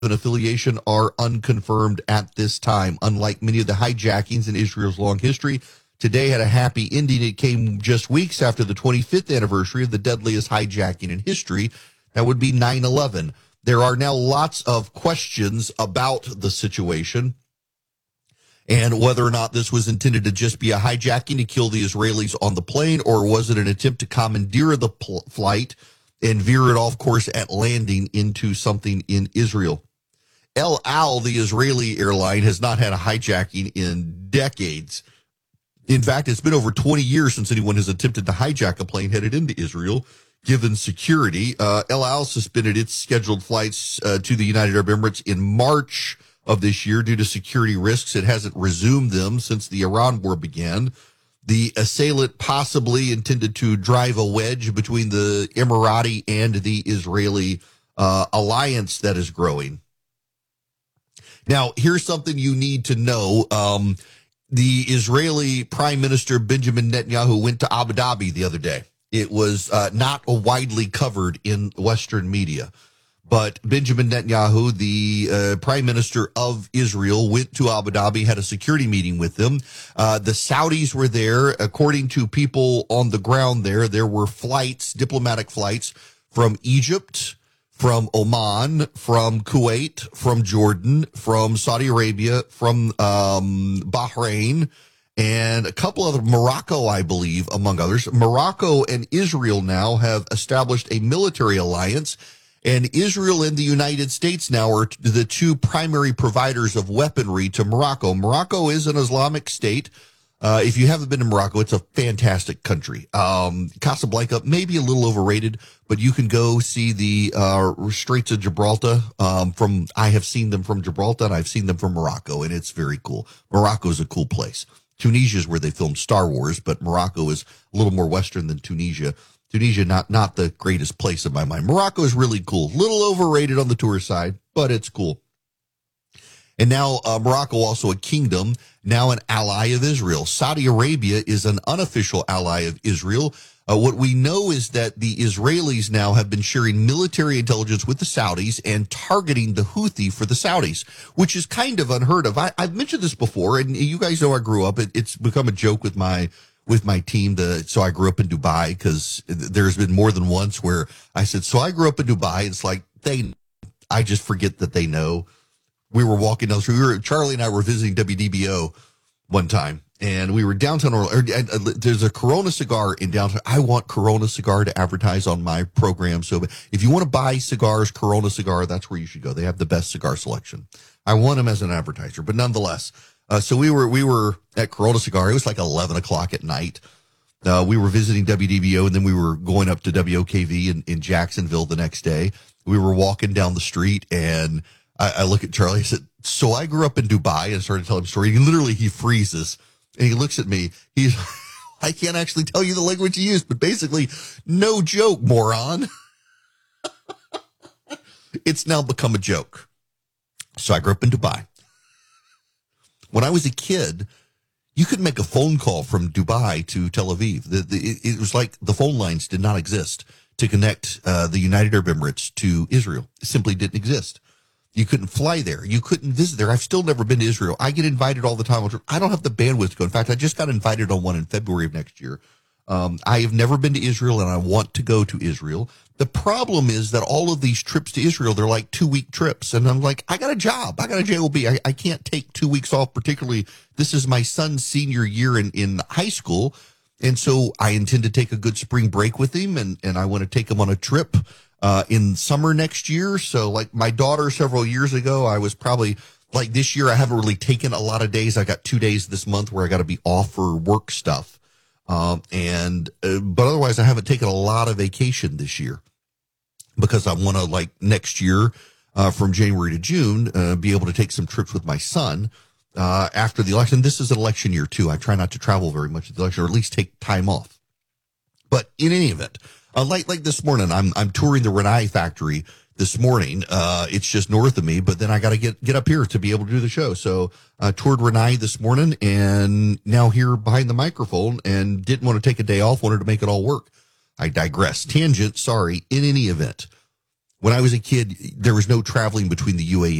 affiliation are unconfirmed at this time. Unlike many of the hijackings in Israel's long history, today had a happy ending. It came just weeks after the 25th anniversary of the deadliest hijacking in history. That would be 9/11. There are now lots of questions about the situation and whether or not this was intended to just be a hijacking to kill the Israelis on the plane, or was it an attempt to commandeer the flight and veer it off course at landing into something in Israel. El Al, the Israeli airline, has not had a hijacking in decades. In fact, it's been over 20 years since anyone has attempted to hijack a plane headed into Israel, given security. El Al suspended its scheduled flights to the United Arab Emirates in March of this year due to security risks. It hasn't resumed them since the Iran war began. The assailant possibly intended to drive a wedge between the Emirati and the Israeli alliance that is growing. Now, here's something you need to know. The Israeli Prime Minister Benjamin Netanyahu went to Abu Dhabi the other day. It was not widely covered in Western media, but Benjamin Netanyahu, the Prime Minister of Israel, went to Abu Dhabi, had a security meeting with them. The Saudis were there. According to people on the ground there were flights, diplomatic flights from Egypt, from Oman, from Kuwait, from Jordan, from Saudi Arabia, from Bahrain, and a couple other, Morocco, I believe, among others. Morocco and Israel now have established a military alliance, and Israel and the United States now are the two primary providers of weaponry to Morocco. Morocco is an Islamic state. If you haven't been to Morocco, it's a fantastic country. Casablanca, maybe a little overrated, but you can go see the Straits of Gibraltar. I have seen them from Gibraltar, and I've seen them from Morocco, and it's very cool. Morocco is a cool place. Tunisia is where they filmed Star Wars, but Morocco is a little more Western than Tunisia. Tunisia, not the greatest place in my mind. Morocco is really cool. Little overrated on the tourist side, but it's cool. And now Morocco, also a kingdom, now an ally of Israel. Saudi Arabia is an unofficial ally of Israel. What we know is that the Israelis now have been sharing military intelligence with the Saudis and targeting the Houthi for the Saudis, which is kind of unheard of. I've mentioned this before, and you guys know I grew up. It's become a joke with my team. So I grew up in Dubai, because there's been more than once where I said, so I grew up in Dubai. It's like I just forget that they know. We were walking down the street. Charlie and I were visiting WDBO one time, and we were downtown. There's a Corona cigar in downtown. I want Corona cigar to advertise on my program. So if you want to buy cigars, Corona cigar, that's where you should go. They have the best cigar selection. I want them as an advertiser, but nonetheless. So we were at Corona cigar. It was like 11 o'clock at night. We were visiting WDBO, and then we were going up to WOKV in Jacksonville the next day. We were walking down the street, and I look at Charlie. I said, so I grew up in Dubai, and started telling him a story. And literally, he freezes, and he looks at me. I can't actually tell you the language he used, but basically, no joke, moron. It's now become a joke. So I grew up in Dubai. When I was a kid, you could make a phone call from Dubai to Tel Aviv. It was like the phone lines did not exist to connect the United Arab Emirates to Israel. It simply didn't exist. You couldn't fly there. You couldn't visit there. I've still never been to Israel. I get invited all the time. I don't have the bandwidth to go. In fact, I just got invited on one in February of next year. I have never been to Israel, and I want to go to Israel. The problem is that all of these trips to Israel, they're like 2-week trips. And I'm like, I got a job. I got a JOB. I can't take 2 weeks off, particularly. This is my son's senior year in high school. And so I intend to take a good spring break with him, and I want to take him on a trip in summer next year. So like my daughter several years ago, I was probably like this year, I haven't really taken a lot of days. I got 2 days this month where I got to be off for work stuff. But otherwise I haven't taken a lot of vacation this year because I want to, like, next year, from January to June, be able to take some trips with my son, after the election. This is an election year too. I try not to travel very much at the election, or at least take time off. But in any event, like this morning, I'm touring the Renai factory this morning. It's just north of me, but then I got to get up here to be able to do the show. So I toured Renai this morning, and now here behind the microphone, and didn't want to take a day off, wanted to make it all work. I digress. Tangent, sorry. In any event, When I was a kid, there was no traveling between the UAE